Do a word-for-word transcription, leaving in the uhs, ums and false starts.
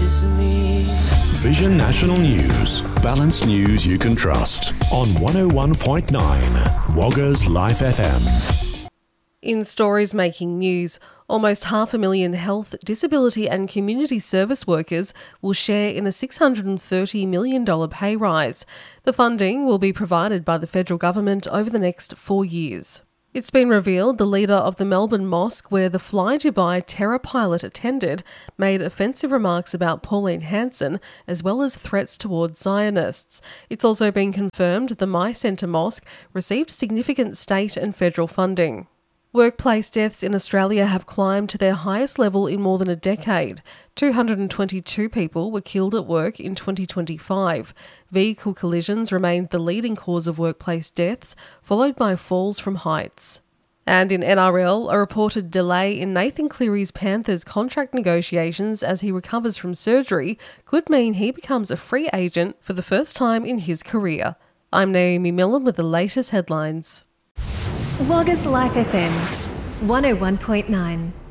kiss me. Vision National News. Balanced news you can trust. On one oh one point nine Wagga's Life F M. In stories making news, almost half a million health, disability and community service workers will share in a six hundred thirty million dollars pay rise. The funding will be provided by the federal government over the next four years. It's been revealed the leader of the Melbourne mosque where the Fly Dubai terror pilot attended made offensive remarks about Pauline Hanson as well as threats towards Zionists. It's also been confirmed the My Centre Mosque received significant state and federal funding. Workplace deaths in Australia have climbed to their highest level in more than a decade. two hundred twenty-two people were killed at work in twenty twenty-five. Vehicle collisions remained the leading cause of workplace deaths, followed by falls from heights. And in N R L, a reported delay in Nathan Cleary's Panthers contract negotiations as he recovers from surgery could mean he becomes a free agent for the first time in his career. I'm Naomi Millen with the latest headlines. Wagga's Life F M, one oh one point nine.